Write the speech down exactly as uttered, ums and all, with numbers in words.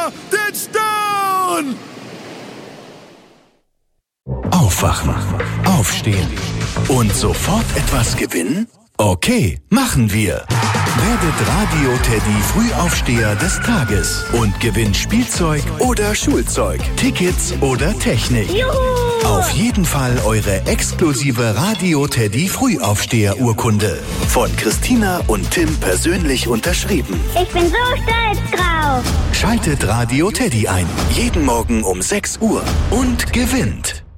den Stern! Aufwachen, aufstehen und sofort etwas gewinnen? Okay, machen wir. Werdet Radio Teddy Frühaufsteher des Tages und gewinnt Spielzeug oder Schulzeug, Tickets oder Technik. Juhu! Auf jeden Fall eure exklusive Radio Teddy Frühaufsteher-Urkunde. Von Christina und Tim persönlich unterschrieben. Ich bin so stolz drauf. Schaltet Radio Teddy ein. Jeden Morgen um sechs Uhr und gewinnt.